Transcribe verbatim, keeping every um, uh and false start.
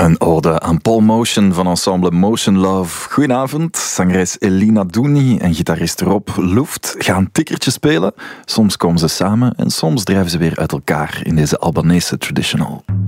Een ode aan Paul Motion van ensemble Motion Love. Goedenavond, zangeres Elina Douni en gitarist Rob Luft gaan tikkertje spelen. Soms komen ze samen en soms drijven ze weer uit elkaar in deze Albanese traditional.